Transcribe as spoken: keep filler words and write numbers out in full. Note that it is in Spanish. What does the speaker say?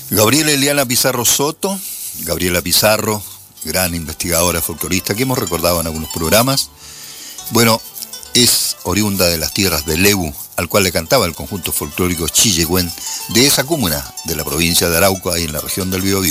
Gabriela Eliana Pizarro Soto, Gabriela Pizarro, gran investigadora folclorista que hemos recordado en algunos programas. Bueno, es oriunda de las tierras de Lebu, al cual le cantaba el conjunto folclórico Chillegüén de esa comuna de la provincia de Arauco, ahí en la región del Biobío.